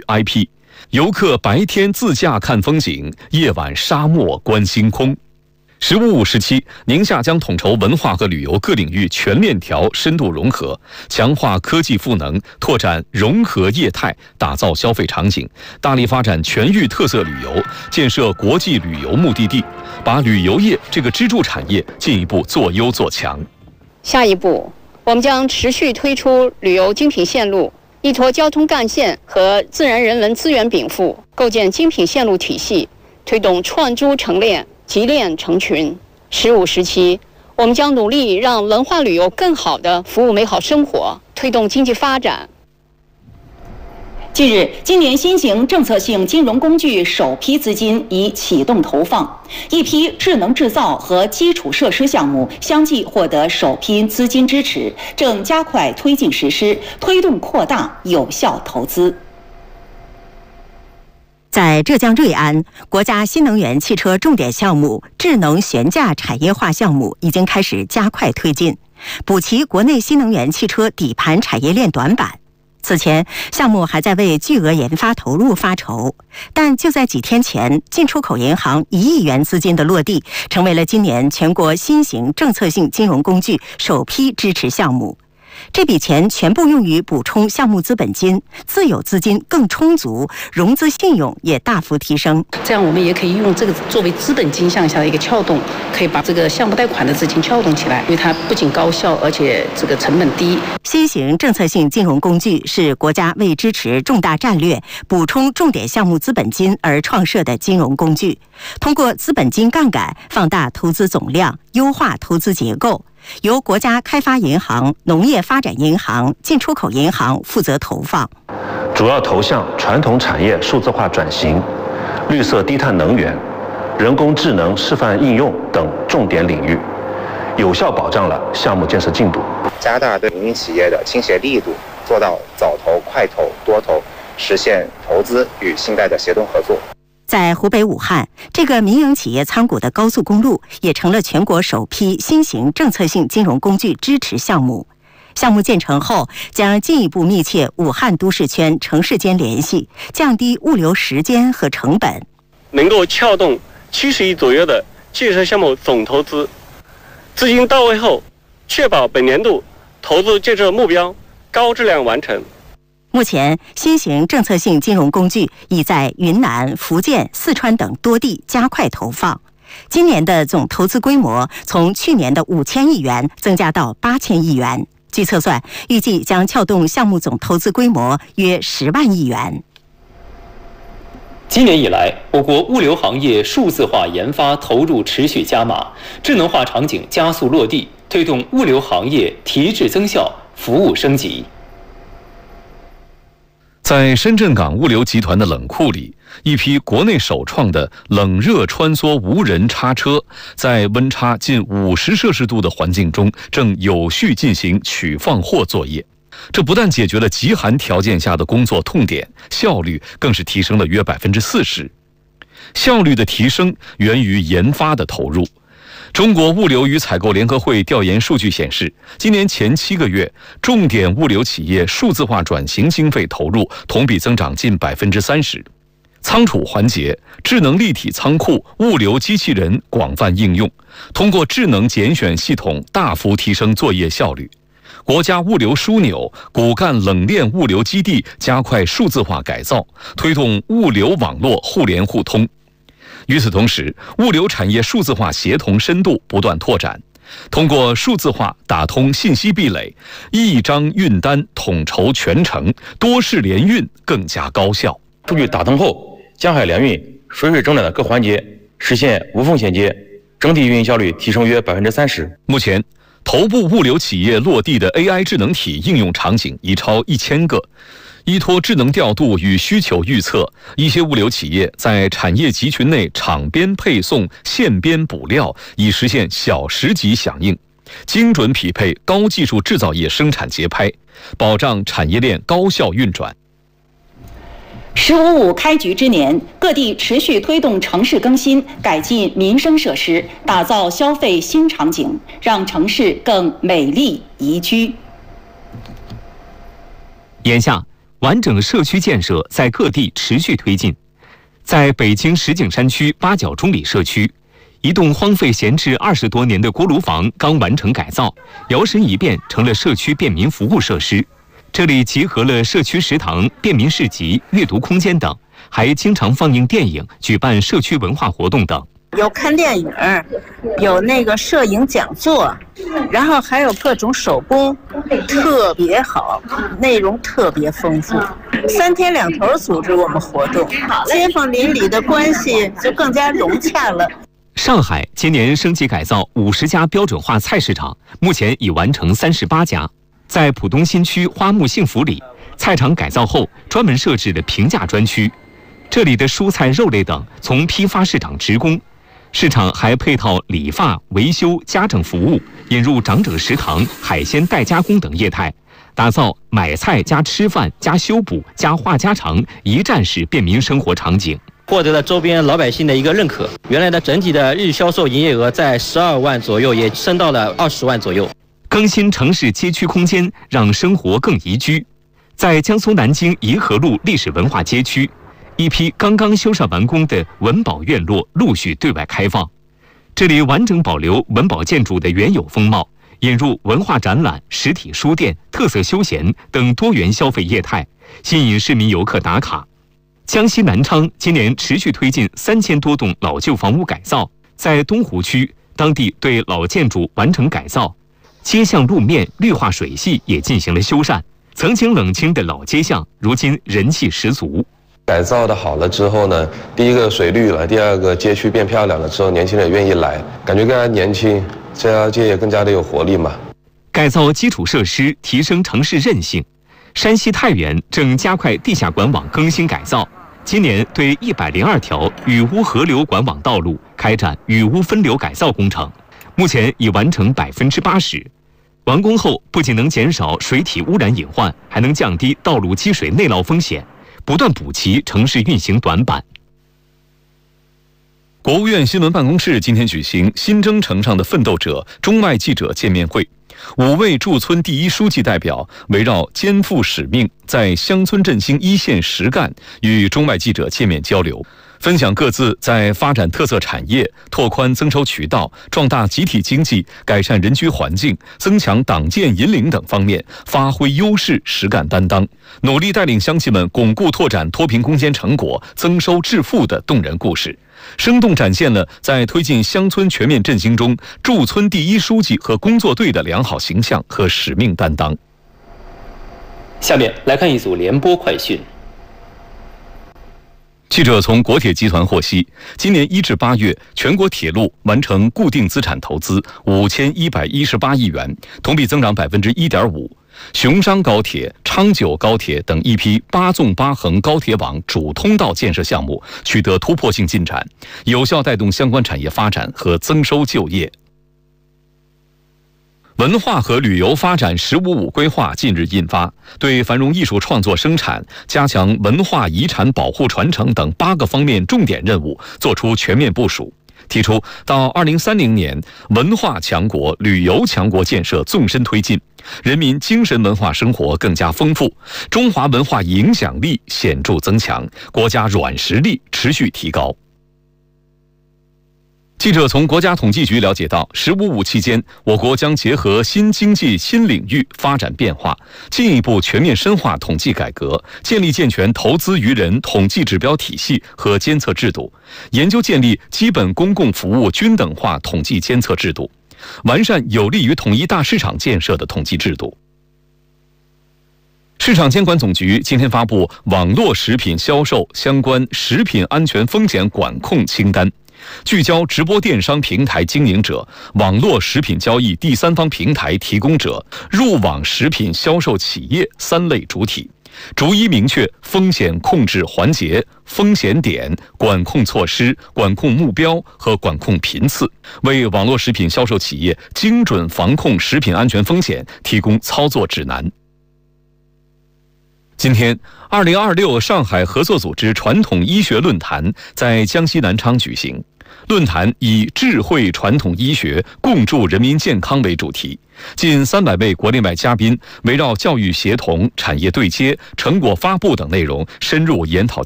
IP， 游客白天自驾看风景，夜晚沙漠观星空。15、17，宁夏将统筹文化和旅游各领域全链条深度融合，强化科技赋能，拓展融合业态，打造消费场景，大力发展全域特色旅游，建设国际旅游目的地，把旅游业这个支柱产业进一步做优做强。 下一步，我们将持续推出旅游精品线路，依托交通干线和自然人文资源禀赋，构建精品线路体系，推动串珠成链，集链成群。15、17，我们将努力让文化旅游更好地服务美好生活，推动经济发展。 近日，今年新型政策性金融工具首批资金已启动投放，一批智能制造和基础设施项目相继获得首批资金支持，正加快推进实施，推动扩大有效投资。在浙江瑞安，国家新能源汽车重点项目智能悬架产业化项目已经开始加快推进，补齐国内新能源汽车底盘产业链短板。此前，项目还在为巨额研发投入发愁，但就在几天前，进出口银行1亿元资金的落地，成为了今年全国新型政策性金融工具首批支持项目。这笔钱全部用于补充项目资本金，自有资金更充足，融资信用也大幅提升。 这样我们也可以用这个作为资本金向下的一个撬动，可以把这个项目贷款的资金撬动起来，因为它不仅高效，而且这个成本低。 新型政策性金融工具是国家为支持重大战略、补充重点项目资本金而创设的金融工具，通过资本金杠杆放大投资总量，优化投资结构。由国家开发银行、农业发展银行、进出口银行负责投放， 主要投向传统产业数字化转型、绿色低碳能源、人工智能示范应用等重点领域，有效保障了项目建设进度。 加大对民营企业的倾斜力度，做到早投、快投、多投，实现投资与信贷的协同合作。 在湖北武汉，这个民营企业参股的高速公路也成了全国首批新型政策性金融工具支持项目。项目建成后，将进一步密切武汉都市圈城市间联系，降低物流时间和成本， 能够撬动70亿左右的建设项目总投资。资金到位后，确保本年度投资建设目标高质量完成。 目前，新型政策性金融工具已在云南、福建、四川等多地加快投放。今年的总投资规模从去年的5000亿元增加到8000亿元。据测算，预计将撬动项目总投资规模约10万亿元。 今年以来，我国物流行业数字化研发投入持续加码，智能化场景加速落地，推动物流行业提质增效、服务升级。 在深圳港物流集团的冷库里，一批国内首创的冷热穿梭无人叉车，在温差近50摄氏度的环境中，正有序进行取放货作业。这不但解决了极寒条件下的工作痛点，效率更是提升了约40%。效率的提升源于研发的投入。中国物流与采购联合会调研数据显示，今年前7个月，重点物流企业数字化转型经费投入同比增长近30%。仓储环节、智能立体仓库、物流机器人广泛应用，通过智能拣选系统大幅提升作业效率。国家物流枢纽、骨干冷链物流基地加快数字化改造，推动物流网络互联互通。与此同时，物流产业数字化协同深度不断拓展，通过数字化打通信息壁垒，一张运单统筹全程，多式联运更加高效。 数据打通后，江海联运、水水整缆的各环节实现无缝衔接，整体运营效率提升约30%。 目前，头部物流企业落地的 AI 智能体应用场景已超1000个。依托智能调度与需求预测，一些物流企业在产业集群内场边配送、线边补料，以实现小时级响应，精准匹配高技术制造业生产节拍，保障产业链高效运转。 15.5开局之年，各地持续推动城市更新，改进民生设施，打造消费新场景，让城市更美丽宜居。 眼下， 完整社区建设在各地持续推进。在北京石景山区八角中里社区，一栋荒废闲置20多年的锅炉房刚完成改造，摇身一变成了社区便民服务设施。这里集合了社区食堂、便民市集、阅读空间等，还经常放映电影、举办社区文化活动等。 有看电影，有那个摄影讲座，然后还有各种手工，特别好，内容特别丰富。3天2头组织我们活动，街坊邻里的关系就更加融洽了。 上海今年升级改造50家标准化菜市场，目前已完成38家。在浦东新区花木幸福里，菜场改造后专门设置了平价专区，这里的蔬菜、肉类等从批发市场直供。市场还配套理发、维修、家政服务，引入长者食堂、海鲜代加工等业态，打造买菜加吃饭加修补加话家常一站式便民生活场景。 获得了周边老百姓的一个认可，原来的整体的日销售营业额在12万左右，也升到了20万左右。 更新城市街区空间，让生活更宜居。在江苏南京颐和路历史文化街区，一批刚刚修缮完工的文保院落陆续对外开放，这里完整保留文保建筑的原有风貌，引入文化展览、实体书店、特色休闲等多元消费业态，吸引市民游客打卡。江西南昌今年持续推进3000多栋老旧房屋改造，在东湖区，当地对老建筑完成改造，街巷路面、绿化水系也进行了修缮，曾经冷清的老街巷，如今人气十足。 改造的好了之后呢，第一个水绿了，第二个街区变漂亮了之后，年轻人愿意来，感觉更加年轻，这条街也更加的有活力嘛。 改造基础设施，提升城市韧性。山西太原正加快地下管网更新改造，今年对102条雨污河流管网道路开展雨污分流改造工程，目前已完成80%。完工后，不仅能减少水体污染隐患，还能降低道路积水内涝风险，不断补齐城市运行短板。 国务院新闻办公室今天举行新征程上的奋斗者中外记者见面会，5位驻村第一书记代表围绕肩负使命，在乡村振兴一线实干与中外记者见面交流，分享各自在发展特色产业、拓宽增收渠道、壮大集体经济、改善人居环境、增强党建引领等方面发挥优势、实干担当，努力带领乡亲们巩固拓展脱贫攻坚成果、增收致富的动人故事，生动展现了在推进乡村全面振兴中驻村第一书记和工作队的良好形象和使命担当。 下面来看一组联播快讯。 记者从国铁集团获悉，今年1至8月，全国铁路完成固定资产投资5118亿元，同比增长1.5%。雄商高铁、昌九高铁等一批8纵8横高铁网主通道建设项目取得突破性进展，有效带动相关产业发展和增收就业。文化和旅游发展“15+5”规划近日印发，对繁荣艺术创作生产、加强文化遗产保护传承等8个方面重点任务作出全面部署，提出到2030年，文化强国、旅游强国建设纵深推进，人民精神文化生活更加丰富，中华文化影响力显著增强，国家软实力持续提高。记者从国家统计局了解到，15+5期间，我国将结合新经济新领域发展变化，进一步全面深化统计改革，建立健全投资于人统计指标体系和监测制度，研究建立基本公共服务均等化统计监测制度，完善有利于统一大市场建设的统计制度。市场监管总局今天发布网络食品销售相关食品安全风险管控清单，聚焦直播电商平台经营者、网络食品交易第三方平台提供者、入网食品销售企业3类主体，逐一明确风险控制环节、风险点、管控措施、管控目标和管控频次，为网络食品销售企业精准防控食品安全风险提供操作指南。今天，2026上海合作组织传统医学论坛在江西南昌举行。 论坛以智慧传统医学，共筑人民健康为主题，近300位国内外嘉宾围绕教育协同、产业对接、成果发布等内容深入研讨